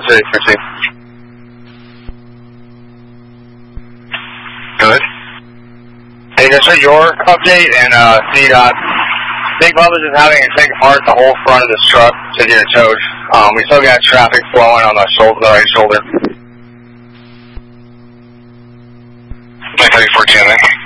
City, Chrissy. Good. Hey, just for your update and CDOT, Big Bubba's is having to take apart the whole front of this truck to get it towed. We still got traffic flowing on the right shoulder. 934 Cannon.